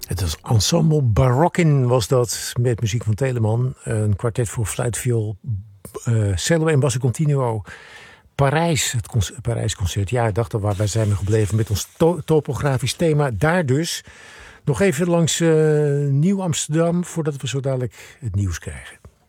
Het was Ensemble Barockin was dat, met muziek van Telemann. Een kwartet voor fluit, viool, cello en basso continuo. Parijs, het Parijsconcert. Ja, ik dacht al, waar zijn we gebleven met ons topografisch thema. Daar dus. Nog even langs Nieuw-Amsterdam, voordat we zo dadelijk het nieuws krijgen.